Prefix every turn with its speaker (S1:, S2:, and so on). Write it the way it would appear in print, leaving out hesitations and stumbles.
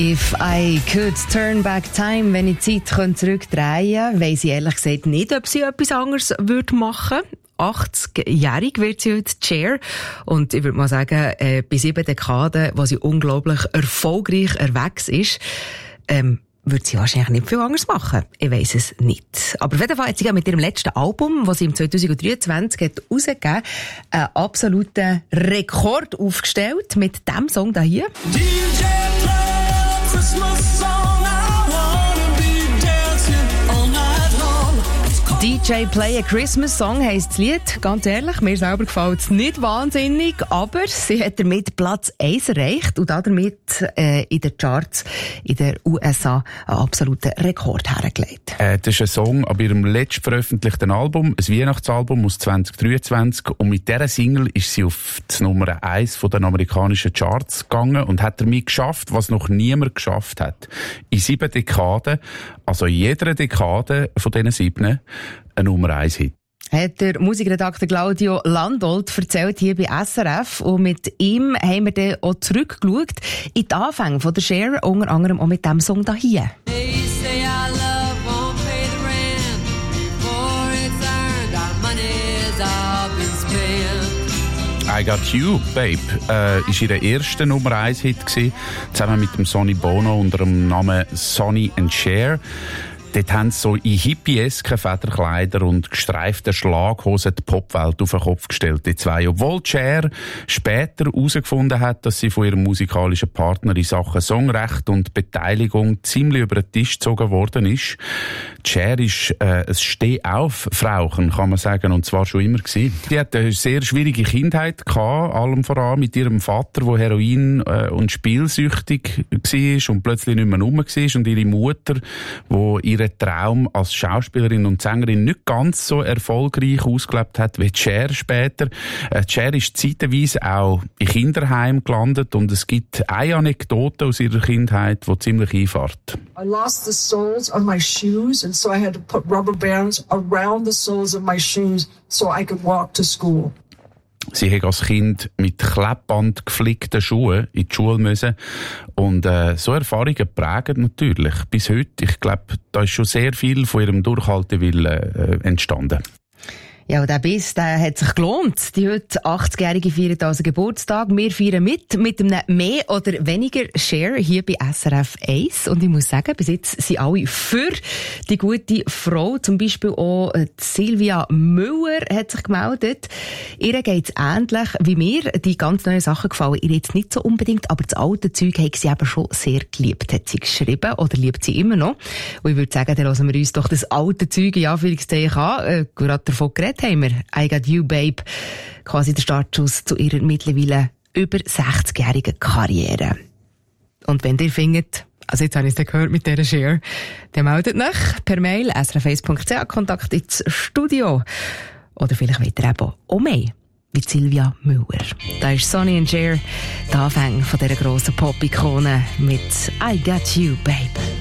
S1: If I could turn back time, wenn ich die Zeit zurückdrehen könnte, weiss ich ehrlich gesagt nicht, ob sie etwas anderes machen würde. 80-jährig wird sie heute Cher. Und ich würde mal sagen, bei 7 Dekaden, wo sie unglaublich erfolgreich erwachs ist, würde sie wahrscheinlich nicht viel anderes machen. Ich weiss es nicht. Aber auf jeden Fall hat sie mit ihrem letzten Album, das sie im 2023 hat rausgegeben hat, einen absoluten Rekord aufgestellt mit diesem Song hier. DJ Christmas song, I wanna be dancing all night long. DJ Play a Christmas Song heisst das Lied. Ganz ehrlich, mir selber gefällt es nicht wahnsinnig, aber sie hat damit Platz 1 erreicht und damit in den Charts in den USA einen absoluten Rekord hergelegt.
S2: Das ist ein Song ab ihrem letzt veröffentlichten Album, ein Weihnachtsalbum aus 2023, und mit dieser Single ist sie auf die Nummer 1 von den amerikanischen Charts gegangen und hat damit geschafft, was noch niemand geschafft hat. In 7 Dekaden, also in jeder Dekade von diesen 7, ein Nummer 1 Hit.
S1: Hat der Musikredakteur Claudio Landolt erzählt hier bei SRF. Und mit ihm haben wir dann auch zurückgeschaut in die Anfänge von der Cher, unter anderem auch mit diesem Song hier.
S2: I Got You, Babe, ist ihre erste Nummer 1 Hit gewesen, zusammen mit dem Sonny Bono unter dem Namen Sonny and Cher. Dort haben sie so in hippiesken Federkleider und gestreiften Schlaghosen die Popwelt auf den Kopf gestellt, die zwei. Obwohl Cher später herausgefunden hat, dass sie von ihrem musikalischen Partner in Sachen Songrecht und Beteiligung ziemlich über den Tisch gezogen worden ist. Cher ist ein Steh-auf-Frauchen, kann man sagen, und zwar schon immer gewesen. Die hat eine sehr schwierige Kindheit gehabt, allem voran mit ihrem Vater, der Heroin- und spielsüchtig war und plötzlich nicht mehr rum war, und ihre Mutter, die ihren Traum als Schauspielerin und Sängerin nicht ganz so erfolgreich ausgelebt hat wie Cher später. Cher ist zeitweise auch in Kinderheim gelandet, und es gibt eine Anekdote aus ihrer Kindheit, die ziemlich einfährt.
S3: I lost the soles of my shoes, and so I had to put rubber bands around the soles of my shoes so I could walk to school.
S2: Sie hat als Kind mit Klebband geflickten Schuhen in die Schule müssen. Und so Erfahrungen prägen natürlich bis heute. Ich glaube, da ist schon sehr viel von ihrem Durchhaltewillen entstanden.
S1: Ja, und der Biss, der hat sich gelohnt. Die heute 80-Jährige feiern unseren Geburtstag. Wir feiern mit einem mehr oder weniger Cher hier bei SRF 1. Und ich muss sagen, bis jetzt sind alle für die gute Frau. Zum Beispiel auch Silvia Müller hat sich gemeldet. Ihr geht's ähnlich wie mir. Die ganz neuen Sachen gefallen ihr jetzt nicht so unbedingt, aber das alte Zeug hat sie eben schon sehr geliebt, hat sie geschrieben, oder liebt sie immer noch. Und ich würde sagen, dann hören wir uns doch das alte Zeug in Anführungszeichen an. Gerade davon geredet haben wir. I Got You, Babe. Quasi der Startschuss zu ihrer mittlerweile über 60-jährigen Karriere. Und wenn ihr findet, also jetzt habe ich es gehört mit dieser Cher, dann meldet euch per Mail srf1.ch, Kontakt ins Studio. Oder vielleicht wollt ihr eben auch mehr wie Silvia Müller. Da ist Sonny and Cher, der Anfang von dieser grossen Pop-Ikone mit I Got You, Babe.